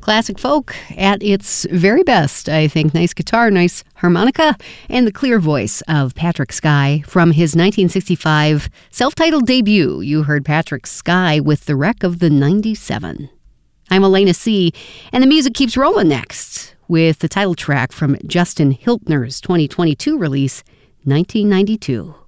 Classic folk at its very best, I think. Nice guitar, nice harmonica, and the clear voice of Patrick Sky from his 1965 self-titled debut. You heard Patrick Sky with The Wreck of the 97. I'm Elena C., and the music keeps rolling next with the title track from Justin Hiltner's 2022 release, 1992.